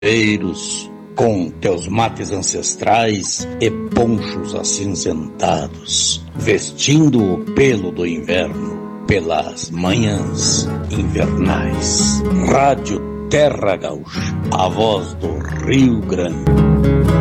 com teus mates ancestrais e ponchos acinzentados, vestindo o pelo do inverno pelas manhãs invernais. Rádio Terra Gaúcha, a voz do Rio Grande.